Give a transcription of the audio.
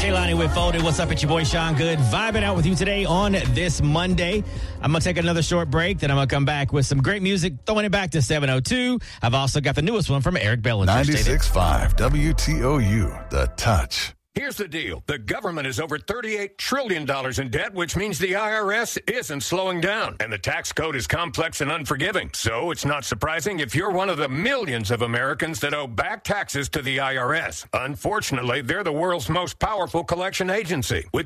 Kaylani with Folded. What's up? It's your boy Sean Good. Vibing out with you today on this Monday. I'm going to take another short break. Then I'm going to come back with some great music, throwing it back to 702. I've also got the newest one from Eric Bellinger. 96.5 WTOU, The Touch. Here's the deal. The government is over $38 trillion in debt, which means the IRS isn't slowing down. And the tax code is complex and unforgiving. So it's not surprising if you're one of the millions of Americans that owe back taxes to the IRS. Unfortunately, they're the world's most powerful collection agency, with